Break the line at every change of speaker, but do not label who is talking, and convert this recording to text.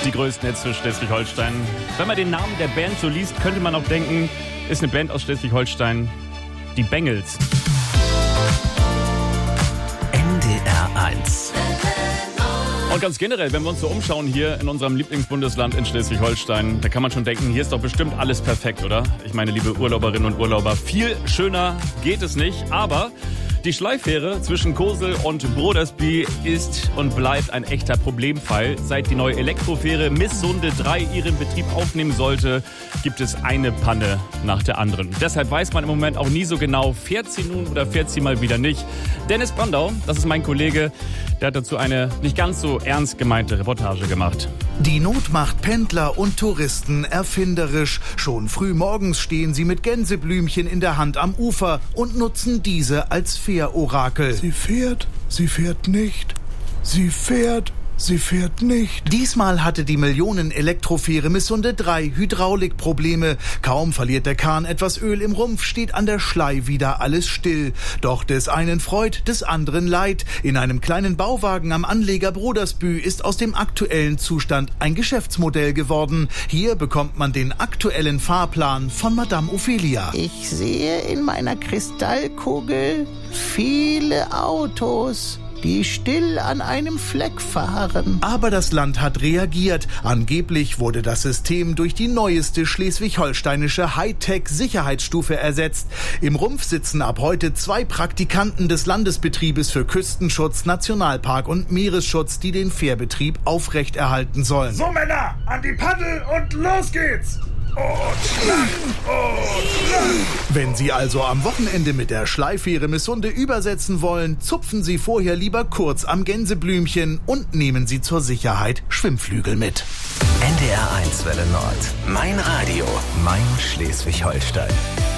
die größten Hits für Schleswig-Holstein. Wenn man den Namen der Band so liest, könnte man auch denken, ist eine Band aus Schleswig-Holstein, die Bengels.
NDR 1.
Und ganz generell, wenn wir uns so umschauen hier in unserem Lieblingsbundesland in Schleswig-Holstein, da kann man schon denken, hier ist doch bestimmt alles perfekt, oder? Ich meine, liebe Urlauberinnen und Urlauber, viel schöner geht es nicht, aber die Schleifähre zwischen Kosel und Brodersby ist und bleibt ein echter Problemfall. Seit die neue Elektrofähre Missunde 3 ihren Betrieb aufnehmen sollte, gibt es eine Panne nach der anderen. Deshalb weiß man im Moment auch nie so genau, fährt sie nun oder fährt sie mal wieder nicht. Dennis Brandau, das ist mein Kollege, der hat dazu eine nicht ganz so ernst gemeinte Reportage gemacht.
Die Not macht Pendler und Touristen erfinderisch. Schon früh morgens stehen sie mit Gänseblümchen in der Hand am Ufer und nutzen diese als Fährorakel.
Sie fährt nicht. Sie fährt nicht.
Diesmal hatte die Millionen-Elektrofähre Missunde 3 Hydraulikprobleme. Kaum verliert der Kahn etwas Öl im Rumpf, steht an der Schlei wieder alles still. Doch des einen Freud, des anderen Leid. In einem kleinen Bauwagen am Anleger Brodersby ist aus dem aktuellen Zustand ein Geschäftsmodell geworden. Hier bekommt man den aktuellen Fahrplan von Madame Ophelia.
Ich sehe in meiner Kristallkugel viele Autos, die still an einem Fleck fahren.
Aber das Land hat reagiert. Angeblich wurde das System durch die neueste schleswig-holsteinische Hightech-Sicherheitsstufe ersetzt. Im Rumpf sitzen ab heute 2 Praktikanten des Landesbetriebes für Küstenschutz, Nationalpark und Meeresschutz, die den Fährbetrieb aufrechterhalten sollen.
So, Männer, an die Paddel und los geht's!
Wenn Sie also am Wochenende mit der Schleifähre Missunde übersetzen wollen, zupfen Sie vorher lieber kurz am Gänseblümchen und nehmen Sie zur Sicherheit Schwimmflügel mit.
NDR 1 Welle Nord. Mein Radio, mein Schleswig-Holstein.